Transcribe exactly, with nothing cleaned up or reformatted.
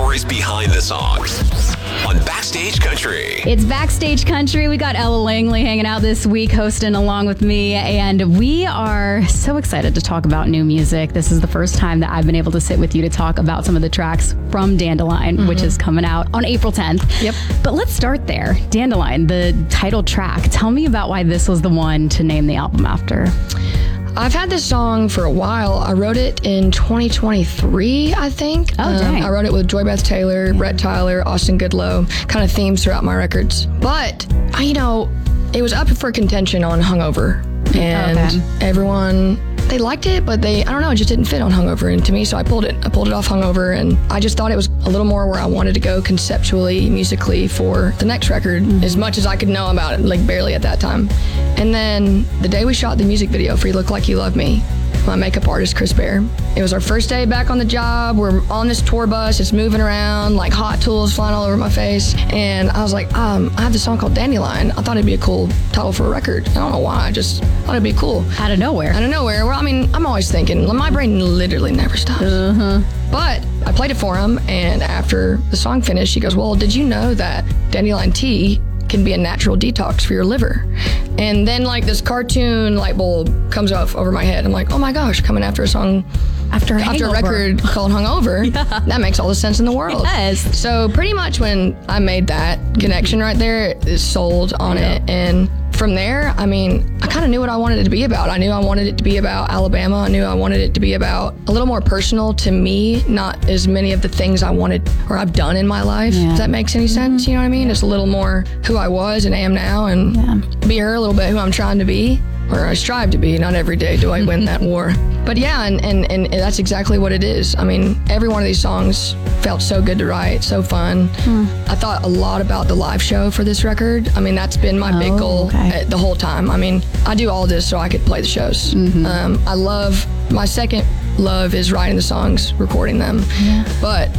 stories behind the songs on Backstage Country. It's Backstage Country. We got Ella Langley hanging out this week, hosting along with me, and we are so excited to talk about new music. This is the first time that I've been able to sit with you to talk about some of the tracks from Dandelion, mm-hmm. which is coming out on April tenth. Yep. But let's start there. Dandelion, the title track. Tell me about why this was the one to name the album after. I've had this song for a while. I wrote it in twenty twenty-three, I think. Oh, dang. Um, I wrote it with Joy Beth Taylor, yeah. Brett Tyler, Austin Goodlow, kind of themes throughout my records. But, I, you know, it was up for contention on Hungover. And okay. everyone, they liked it, but they, I don't know, it just didn't fit on Hungover. And to me, so I pulled it. I pulled it off Hungover, and I just thought it was a little more where I wanted to go conceptually, musically for the next record, mm-hmm. as much as I could know about it, like barely at that time. And then the day we shot the music video for You Look Like You Love Me, my makeup artist, Chris Bear, it was our first day back on the job. We're on this tour bus. It's moving around, like hot tools flying all over my face. And I was like, um, I have this song called Dandelion. I thought it'd be a cool title for a record. I don't know why. I just thought it'd be cool. Out of nowhere. Out of nowhere. Well, I mean, I'm always thinking. My brain literally never stops. Uh-huh. But I played it for him, and after the song finished, he goes, well, did you know that Dandelion tea can be a natural detox for your liver? And then like this cartoon light bulb comes off over my head. I'm like, oh my gosh, coming after a song after a, after a record called Hungover. Yeah. That makes all the sense in the world. Yes. So pretty much when I made that connection right there, it sold on yeah. it. And from there, I mean, I kind of knew what I wanted it to be about. I knew I wanted it to be about Alabama. I knew I wanted it to be about a little more personal to me, not as many of the things I wanted or I've done in my life. Yeah. If that makes any sense, mm-hmm. you know what I mean? Yeah. It's a little more who I was and am now, and yeah. be her a little bit who I'm trying to be, or I strive to be. Not every day do I win that war. But yeah, and, and, and that's exactly what it is. I mean, every one of these songs felt so good to write, so fun. Hmm. I thought a lot about the live show for this record. I mean, that's been my oh, big goal okay. the whole time. I mean, I do all this so I could play the shows. Mm-hmm. Um, I love, my second love is writing the songs, recording them. Yeah. But